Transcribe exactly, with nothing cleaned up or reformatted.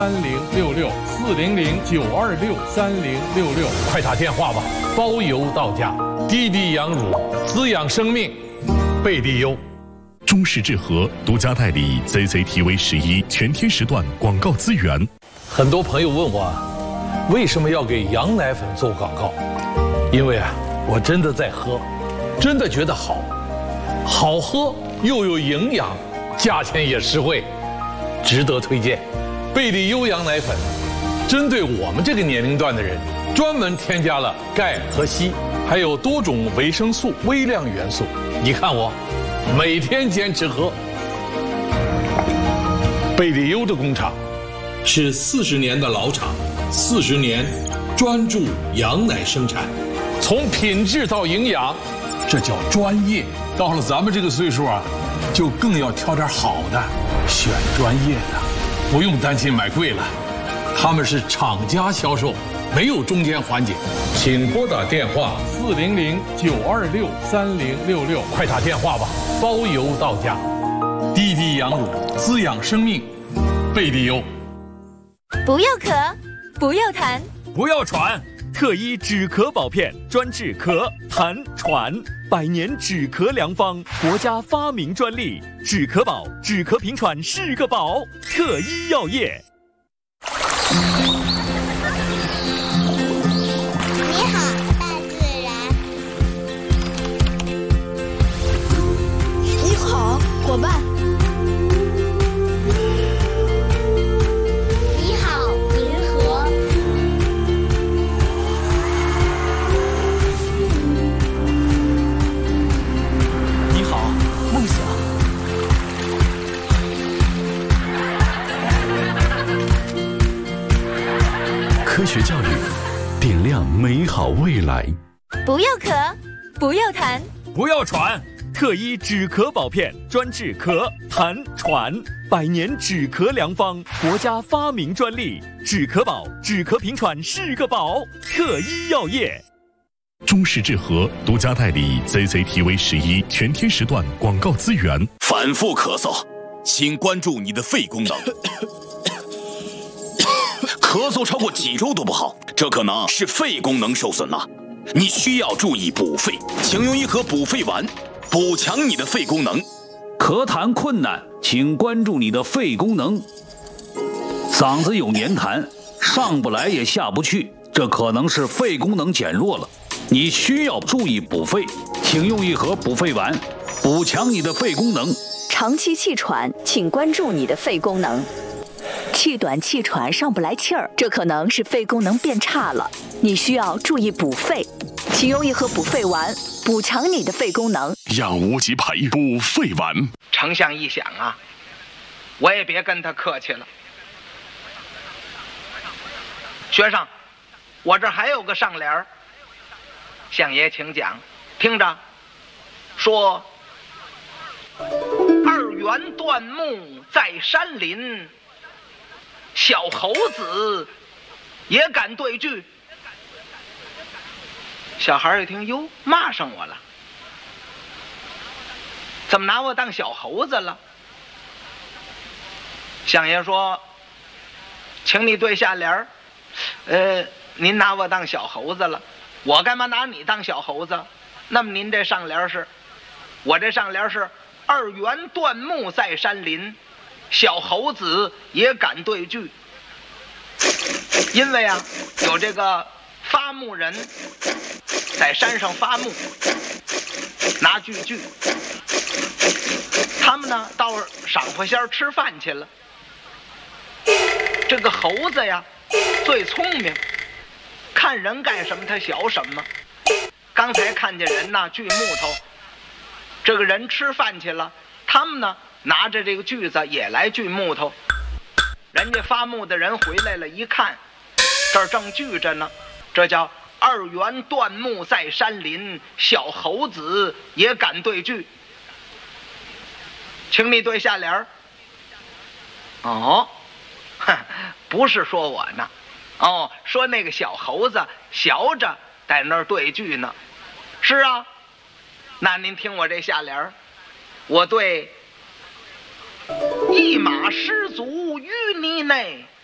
三零六六四零零九二六三零六六， 快打电话吧，包邮到家。滴滴羊乳滋养生命，贝蒂优。 中视智和独家代理 C C T V 十一全天时段广告资源。 很多朋友问我，为什么要给羊奶粉做广告？因为啊，我真的在喝，真的觉得好，好喝又有营养，价钱也实惠，值得推荐。贝蒂优羊奶粉，针对我们这个年龄段的人，专门添加了钙和硒，还有多种维生素、微量元素。你看我，每天坚持喝。贝蒂优的工厂是四十年的老厂，四十年专注羊奶生产，从品质到营养，这叫专业。到了咱们这个岁数啊，就更要挑点好的，选专业的。不用担心买贵了，他们是厂家销售，没有中间环节。请拨打电话四零零九二六三零六六， 快打电话吧，包邮到家。滴滴羊乳滋养生命，贝蒂优。 不要咳，不要痰， 不要喘，特医止咳宝片专治咳、痰、喘，百年止咳良方，国家发明专利。止咳宝，止咳平喘是个宝。特医药业。 你好，大自然。 你好，伙伴。 你好，银河。 你好，梦想。 科学教育，点亮美好未来。 不要咳，不要痰， 不要喘，特医止咳宝片专治咳、痰、喘，百年止咳良方，国家发明专利。止咳宝，止咳平喘是个宝。特医药业。 中视智和独家代理 C C T V 十一全天时段广告资源。 反复咳嗽，请关注你的肺功能。咳嗽超过几周都不好，这可能是肺功能受损了，你需要注意补肺，请用一盒补肺丸，补强你的肺功能。 咳痰困难，请关注你的肺功能。嗓子有黏痰，上不来也下不去，这可能是肺功能减弱了，你需要注意补肺，请用一盒补肺丸，补强你的肺功能。 长期气喘，请关注你的肺功能。气短气喘上不来气儿，这可能是肺功能变差了，你需要注意补肺，请用一盒补肺丸，补强你的肺功能。 养无极培补肺丸。 丞相一想啊，我也别跟他客气了。学生，我这还有个上联儿，相爷请讲，听着，说二元断木在山林，小猴子也敢对句。小孩一听，哟，骂上我了，怎么拿我当小猴子了？相爷说，请你对下联儿，呃，您拿我当小猴子了，我干嘛拿你当小猴子？那么您这上联是，我这上联是二元断木在山林，小猴子也敢对句。因为啊，有这个伐木人在山上伐木，拿锯锯，他们呢到赏花仙吃饭去了。这个猴子呀最聪明，看人干什么他学什么。刚才看见人呐锯木头，这个人吃饭去了，他们呢拿着这个锯子也来锯木头。人家伐木的人回来了，一看这儿正锯着呢，这叫二元断木在山林，小猴子也敢对句。请你对下联儿。哦，不是说我呢，哦，说那个小猴子学着在那儿对句呢。是啊，那您听我这下联儿，我对一马失足淤泥内，